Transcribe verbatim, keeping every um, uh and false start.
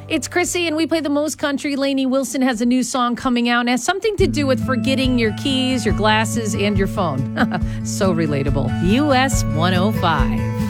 It's Chrissy, and we play the most country. Lainey Wilson has a new song coming out, and has something to do with forgetting your keys, your glasses, and your phone. So relatable. U S one oh five.